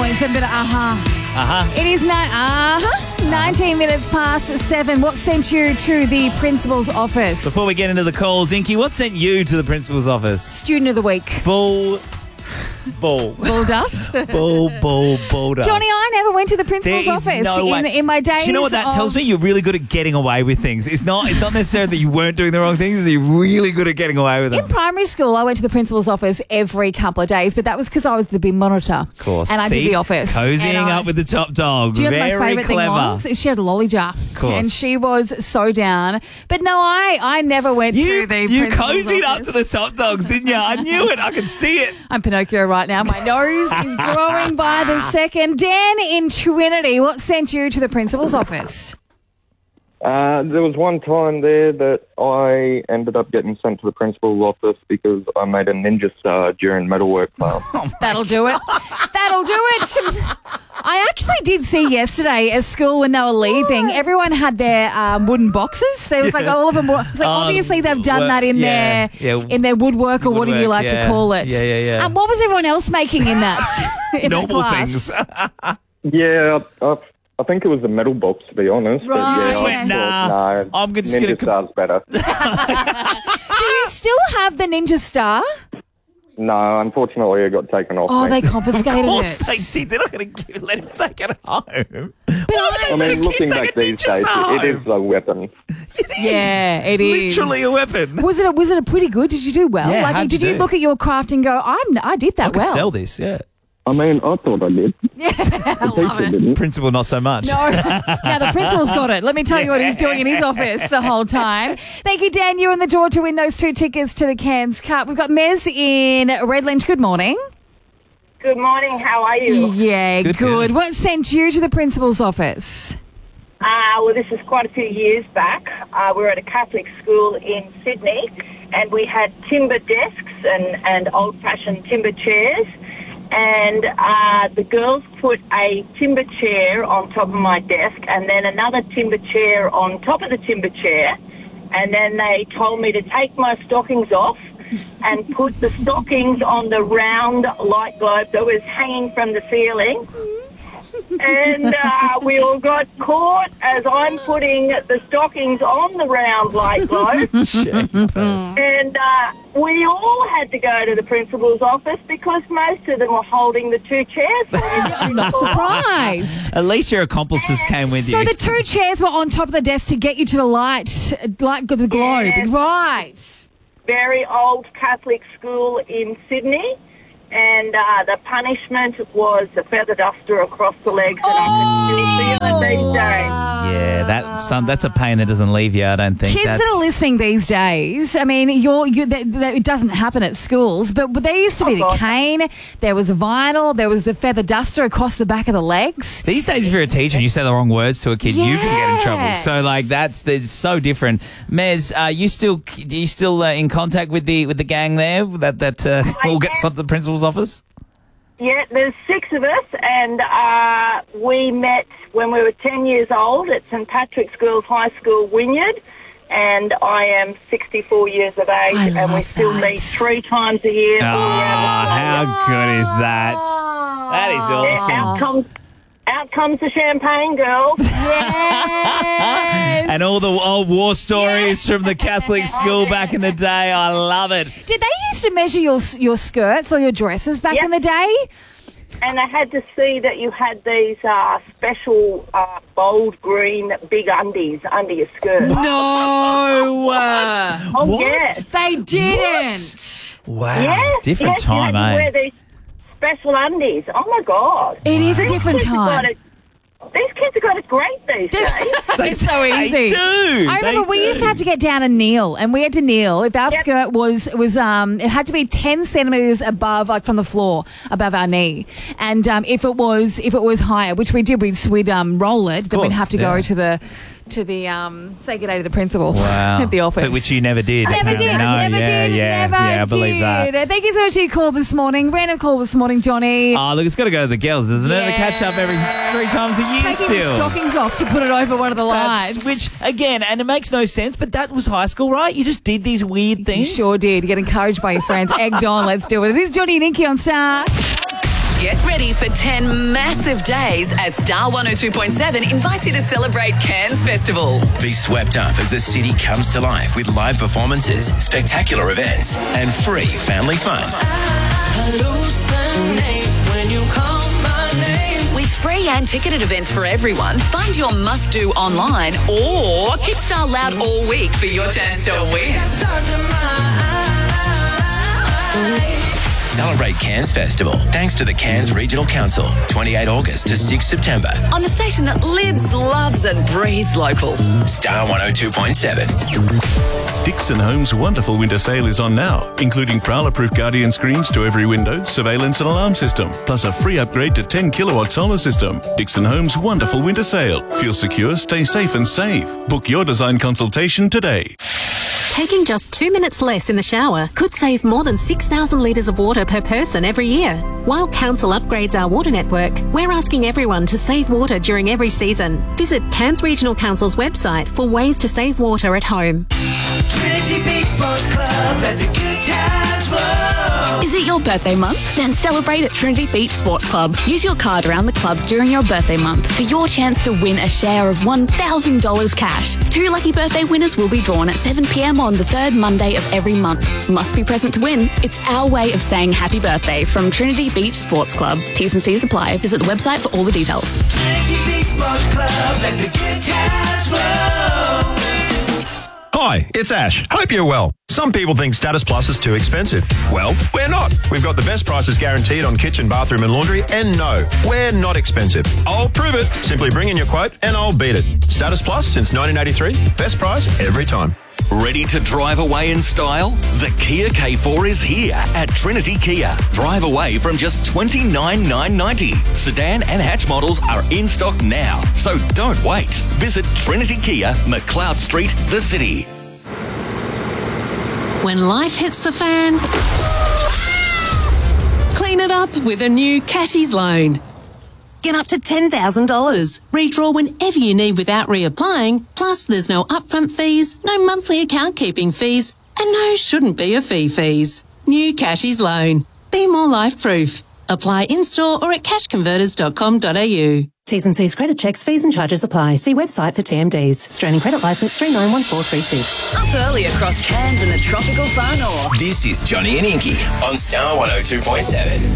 101.7 bit of It is 19 minutes past 7. What sent you to the principal's office? Before we get into the calls, Inky, what sent you to the principal's office? Student of the week. Bull dust. Bull dust. Johnny, I never went to the principal's office in my days. Do you know what that tells me? You're really good at getting away with things. It's not necessarily that you weren't doing the wrong things. You're really good at getting away with them. In primary school, I went to the principal's office every couple of days, but that was because I was the big monitor. Of course. And I did the office. Cozying up with the top dog. Do you know what Very my favourite clever. thing was? She had a lolly jar. Of course. And she was so down. But no, I never went to the You principal's cozied up office. to the top dogs, didn't you? I knew it. I could see it. I'm Pinocchio right now. My nose is growing by the second. Dan in Trinity, what sent you to the principal's office? There was one time there that I ended up getting sent to the principal's office because I made a ninja star during metalwork class. That'll do it. That'll do it. I actually did see yesterday at school when they were leaving, everyone had their wooden boxes. There was like all of them. It's like obviously they've done that in their woodwork or whatever you like to call it. Yeah. What was everyone else making in that? In Normal that class? things. Yeah, I think it was the metal box, to be honest. Right. But Just I went, thought, I'm just Ninja gonna Star's better. Do you still have the ninja star? No, unfortunately, it got taken off. Oh, me. they confiscated Of course it. they did. They're not going to let him take it home. But I mean, looking back these days, it is a weapon. Yeah, it is. Literally a weapon. Was it a pretty good? Did you do well? Yeah, like, how'd did you you do? look at your craft and go, I did that I could well? sell this, yeah. I mean, I thought I did. Yeah, I love it. Didn't. Principal, not so much. No, now the principal's got it. Let me tell you what he's doing in his office the whole time. Thank you, Dan. You're in the draw to win those 2 tickets to the Cairns Cup. We've got Mez in Redlands. Good morning. Good morning. How are you? Yeah, Good. good. What sent you to the principal's office? Well, this is quite a few years back. We were at a Catholic school in Sydney, and we had timber desks and old-fashioned timber chairs. And the girls put a timber chair on top of my desk and then another timber chair on top of the timber chair. And then they told me to take my stockings off and put the stockings on the round light globe that was hanging from the ceiling. And we all got caught as I'm putting the stockings on the round light globe. And we all had to go to the principal's office because most of them were holding the 2 chairs. I'm not surprised. At least your accomplices came with So you. the 2 chairs were on top of the desk to get you to the the globe. Yes. Right. Very old Catholic school in Sydney. And the punishment was the feather duster across the legs, and I can still feel it these days. Yeah, that's a pain that doesn't leave you, I don't think. Kids that are listening these days, I mean, it doesn't happen at schools, but there used to be the cane, there was vinyl, there was the feather duster across the back of the legs. These days, if you're a teacher and you say the wrong words to a kid, you can get in trouble. Yes. So, like, it's so different. Mez, are you still in contact with the gang there that all get sent to the principal's office? Yeah, there's 6 of us, and we met when we were 10 years old at St Patrick's Girls High School, Wynyard, and I am 64 years of age, and we still meet 3 times a year. How good is that? That is awesome. Out comes the champagne, girls. Yes. And all the old war stories from the Catholic school back in the day. I love it. Did they used to measure your skirts or your dresses back in the day? And I had to see that you had these special bold green big undies under your skirt. No. Oh, What? yes. They didn't. Wow. Yes, Different yes, time, you had to eh? wear these special undies. Oh, my God. It is a different time. These kids have got it great these days. It's so easy. They do. I remember we used to have to get down and kneel, and we had to kneel if our skirt was it had to be 10 centimeters above, like from the floor, above our knee, and if it was higher, which we did, we'd roll it, then we'd have to go to the say good day to the principal Wow. at the office. But which you never did. Never did. No, Never did. Yeah, I believe that. Thank you so much for your call this morning. Random call this morning, Johnny. Oh, look, it's got to go to the girls, doesn't it? They catch up every 3 times a year Taking still. the stockings off to put it over one of the lights. Which, again, and it makes no sense, but that was high school, right? You just did these weird You things. sure did. Get encouraged by your friends. Egged on. Let's do it. It is Johnny and Inky on Star. Get ready for 10 massive days as Star 102.7 invites you to celebrate Cairns Festival. Be swept up as the city comes to life with live performances, spectacular events, and free family fun. With free and ticketed events for everyone, find your must-do online or keep Star loud all week for your chance to win. Celebrate Cairns Festival thanks to the Cairns Regional Council, 28 August to 6 September. On the station that lives, loves and breathes local. Star 102.7. Dixon Homes' wonderful winter sale is on now, including prowler-proof Guardian screens to every window, surveillance and alarm system, plus a free upgrade to 10 kilowatt solar system. Dixon Homes' wonderful winter sale. Feel secure, stay safe and save. Book your design consultation today. Taking just 2 minutes less in the shower could save more than 6,000 litres of water per person every year. While Council upgrades our water network, we're asking everyone to save water during every season. Visit Cairns Regional Council's website for ways to save water at home. Trinity Beach Sports Club, let the good times roll. Is it your birthday month? Then celebrate at Trinity Beach Sports Club. Use your card around the club during your birthday month for your chance to win a share of $1,000 cash. 2 lucky birthday winners will be drawn at 7 p.m. on the 3rd Monday of every month. Must be present to win. It's our way of saying happy birthday from Trinity Beach Sports Club. T's and C's apply. Visit the website for all the details. Trinity Beach Sports Club, let the good times roll. Hi, it's Ash. Hope you're well. Some people think Status Plus is too expensive. Well, we're not. We've got the best prices guaranteed on kitchen, bathroom and laundry, and no, we're not expensive. I'll prove it. Simply bring in your quote and I'll beat it. Status Plus since 1983. Best price every time. Ready to drive away in style? The Kia K4 is here at Trinity Kia. Drive away from just $29,990. Sedan and hatch models are in stock now, so don't wait. Visit Trinity Kia, McLeod Street, the city. When life hits the fan, clean it up with a new Cashies loan. Get up to $10,000. Redraw whenever you need without reapplying. Plus, there's no upfront fees, no monthly account keeping fees, and no shouldn't be a fees. New Cashies loan. Be more life-proof. Apply in-store or at cashconverters.com.au. T's and C's credit checks, fees and charges apply. See website for TMDs. Australian Credit Licence 391436. Up early across Cairns and the tropical far north. This is Johnny and Inky on Star 102.7.